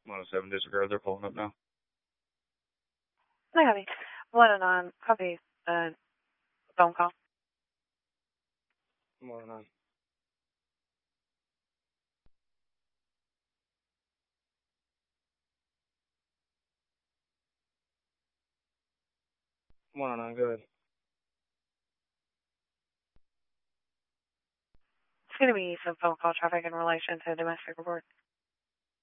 107 disregard. They're pulling up now. Hi, honey. 109, copy phone call. 109. Go ahead. It's going to be some phone call traffic in relation to domestic report.